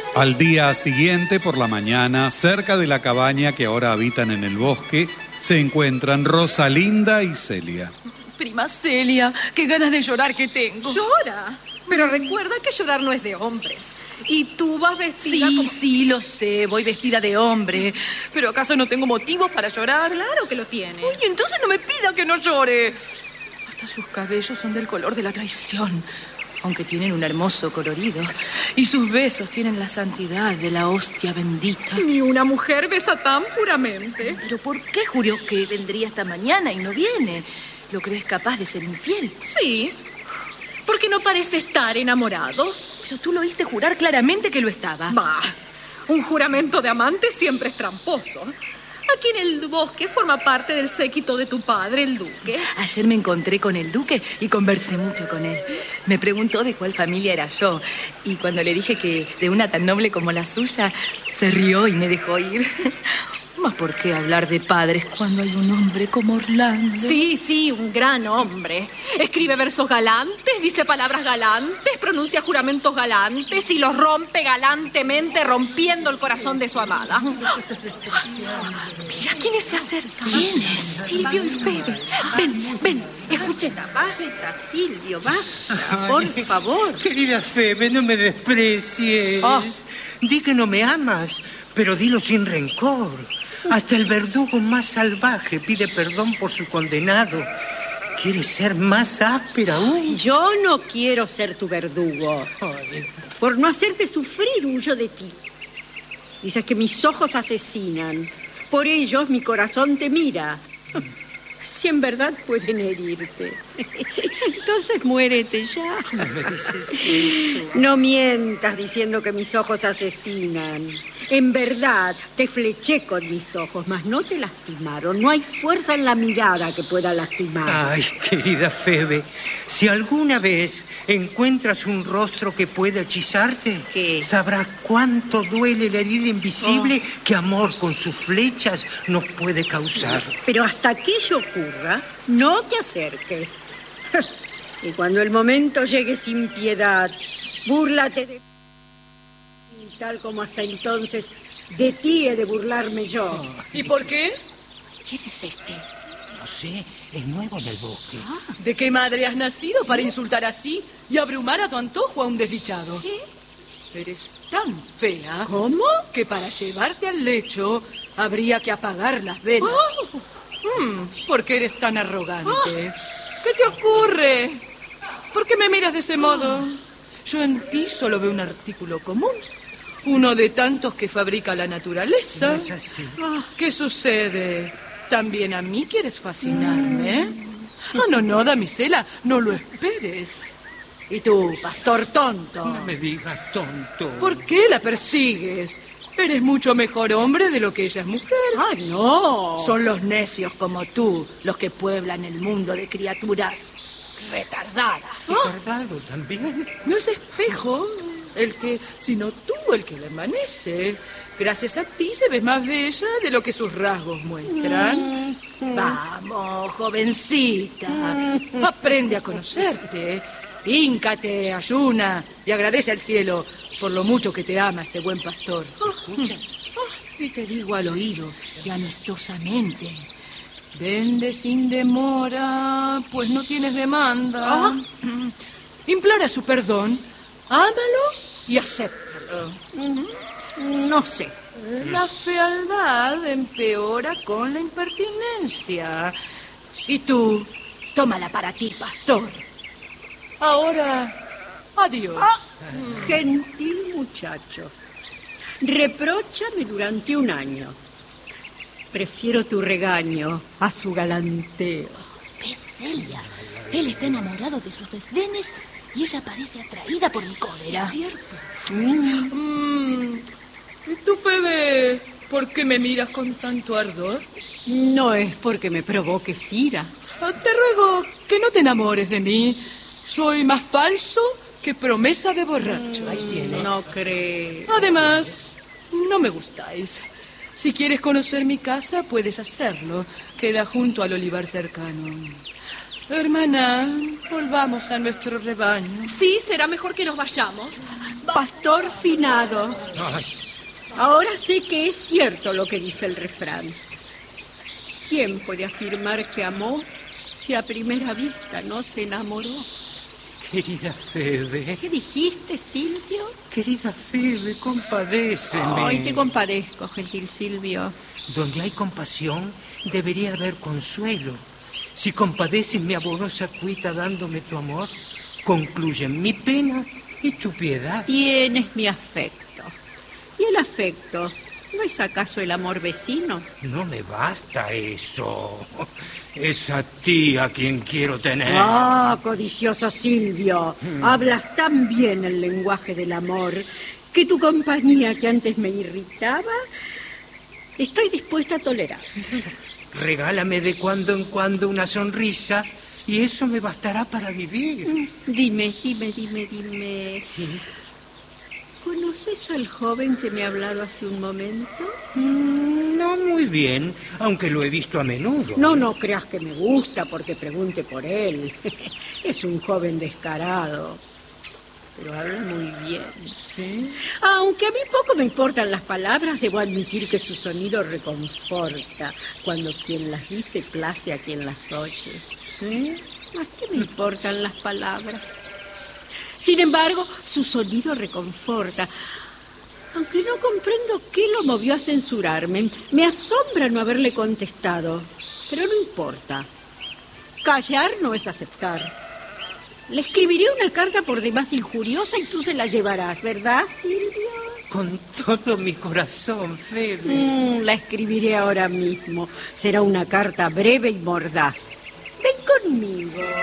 Al día siguiente, por la mañana, cerca de la cabaña que ahora habitan en el bosque, se encuentran Rosalinda y Celia. Prima Celia, qué ganas de llorar que tengo. ¿Llora? Pero recuerda que llorar no es de hombres. Y tú vas vestida Sí, lo sé, voy vestida de hombre. ¿Pero acaso no tengo motivos para llorar? Claro que lo tienes. Uy, entonces no me pida que no llore. Hasta sus cabellos son del color de la traición, aunque tienen un hermoso colorido. Y sus besos tienen la santidad de la hostia bendita. Ni una mujer besa tan puramente. ¿Pero por qué juró que vendría esta mañana y no viene? ¿Lo crees capaz de ser infiel? Sí, porque no parece estar enamorado. Pero tú lo oíste jurar claramente que lo estaba. Bah, un juramento de amante siempre es tramposo. Aquí en el bosque forma parte del séquito de tu padre, el duque. Ayer me encontré con el duque y conversé mucho con él. Me preguntó de cuál familia era yo. Y cuando le dije que de una tan noble como la suya, se rió y me dejó ir. ¿Mas por qué hablar de padres cuando hay un hombre como Orlando? Sí, un gran hombre. Escribe versos galantes, dice palabras galantes, pronuncia juramentos galantes y los rompe galantemente, rompiendo el corazón de su amada. Mira quiénes se acercan. ¿Quiénes? Silvio y Febe. Ven, escuchen. Basta, Silvio, basta, por favor. Querida Febe, no me desprecies. Di que no me amas, pero dilo sin rencor. Hasta el verdugo más salvaje pide perdón por su condenado. ¿Quieres ser más áspera aún? Yo no quiero ser tu verdugo. Por no hacerte sufrir, huyo de ti. Dices que mis ojos asesinan. Por ellos mi corazón te mira. Si en verdad pueden herirte, entonces muérete ya. No mientas diciendo que mis ojos asesinan. En verdad, te fleché con mis ojos, mas no te lastimaron. No hay fuerza en la mirada que pueda lastimar. Ay, querida Febe, si alguna vez encuentras un rostro que pueda hechizarte, ¿qué? Sabrás cuánto duele la herida invisible que amor con sus flechas nos puede causar. Pero hasta que ello ocurra, no te acerques. Y cuando el momento llegue sin piedad, búrlate de... tal como hasta entonces de ti he de burlarme yo. ¿Y por qué? ¿Quién es este? No sé, es nuevo en el bosque. ¿De qué madre has nacido para insultar así y abrumar a tu antojo a un desdichado? ¿Qué? Eres tan fea. ¿Cómo? Que para llevarte al lecho habría que apagar las velas. ¿Por qué eres tan arrogante? ¿Qué te ocurre? ¿Por qué me miras de ese modo? Yo en ti solo veo un artículo común. Uno de tantos que fabrica la naturaleza. No es así. ¿Qué sucede? ¿También a mí quieres fascinarme? No, damisela, no lo esperes. Y tú, pastor tonto. No me digas tonto. ¿Por qué la persigues? Eres mucho mejor hombre de lo que ella es mujer. ¡Ay, no! Son los necios como tú los que pueblan el mundo de criaturas retardadas. ¿Retardado también? No es espejo el que, sino tú el que la emanece. Gracias a ti se ve más bella de lo que sus rasgos muestran. Vamos, jovencita, aprende a conocerte. Híncate, ayuna y agradece al cielo por lo mucho que te ama este buen pastor. Y te digo al oído y amistosamente: vende sin demora, pues no tienes demanda. Implora su perdón, ámalo y acéptalo. No sé. La fealdad empeora con la impertinencia. Y tú, tómala para ti, pastor. Ahora, adiós. Gentil muchacho, repróchame durante un año. Prefiero tu regaño a su galanteo. ¿Ves, Celia? Él está enamorado de sus desdenes y ella parece atraída por mi cólera. Es cierto. ¿Y tú, Febe, por qué me miras con tanto ardor? No es porque me provoques ira. Te ruego que no te enamores de mí. Soy más falso que promesa de borracho. No creo. Además, no me gustáis. Si quieres conocer mi casa, puedes hacerlo. Queda junto al olivar cercano. Hermana, volvamos a nuestro rebaño. Sí, será mejor que nos vayamos. pastor finado. Ay, Ahora sé que es cierto lo que dice el refrán. ¿Quién puede afirmar que amó si a primera vista no se enamoró? querida Febe, ¿Qué dijiste, Silvio? querida Febe, compadéceme. Ay, te compadezco, gentil Silvio. Donde hay compasión, debería haber consuelo. Si compadeces mi amorosa cuita dándome tu amor, concluyen mi pena y tu piedad. Tienes mi afecto. ¿Y el afecto? ¿No es acaso el amor vecino? No me basta eso. Es a ti a quien quiero tener. Ah, codicioso Silvio. Hablas tan bien el lenguaje del amor que tu compañía, que antes me irritaba, estoy dispuesta a tolerar. Regálame de cuando en cuando una sonrisa y eso me bastará para vivir. Dime. Sí. ¿Conoces al joven que me ha hablado hace un momento? No muy bien, aunque lo he visto a menudo. No creas que me gusta porque pregunte por él. Es un joven descarado, pero habla muy bien. ¿Sí? Aunque a mí poco me importan las palabras, debo admitir que su sonido reconforta cuando quien las dice place a quien las oye. ¿Sí? ¿A qué me importan las palabras? Sin embargo, su sonido reconforta. Aunque no comprendo qué lo movió a censurarme, me asombra no haberle contestado. Pero no importa. Callar no es aceptar. Le escribiré una carta por demás injuriosa y tú se la llevarás, ¿verdad, Silvio? Con todo mi corazón, Febe. La escribiré ahora mismo. Será una carta breve y mordaz. Ven conmigo.